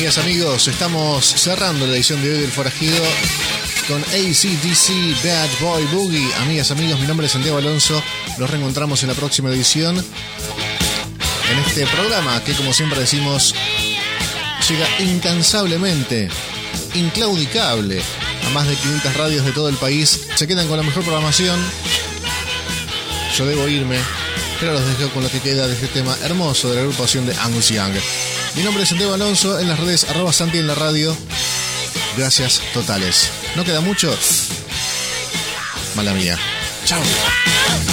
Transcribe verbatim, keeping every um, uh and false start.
amigas, amigos, estamos cerrando la edición de hoy del Forajido con A C D C Bad Boy Boogie. Amigas, amigos, mi nombre es Santiago Alonso. Nos reencontramos en la próxima edición en este programa que, como siempre decimos, llega incansablemente, inclaudicable a más de quinientas radios de todo el país. Se quedan con la mejor programación. Yo debo irme, pero los dejo con lo que queda de este tema hermoso de la agrupación de Angus Young. Mi nombre es Santiago Alonso, en las redes arroba Santi en la radio. Gracias totales. ¿No queda mucho? Mala mía. Chao.